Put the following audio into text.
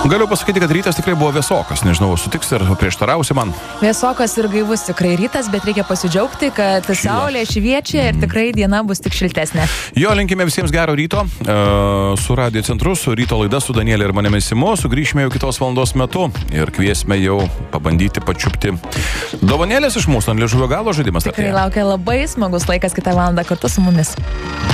Galiu pasakyti, kad rytas tikrai buvo vėsokas. Nežinau, sutiks ir prieštarausi man. Vėsokas ir gaivus tikrai rytas, bet reikia pasidžiaugti, kad saulė šviečia ir tikrai diena bus tik šiltesnė. Jo, linkime visiems gero ryto. Su Radio Centru, su ryto laida, su Danielė ir manimi Simu. Sugrįšime jau kitos valandos metu ir kviesime jau pabandyti pačiupti dovanėlės iš mūsų ant liežuvio galo žaidimas. Tikrai laukia labai smagus laikas kitą valandą kartu su mumis.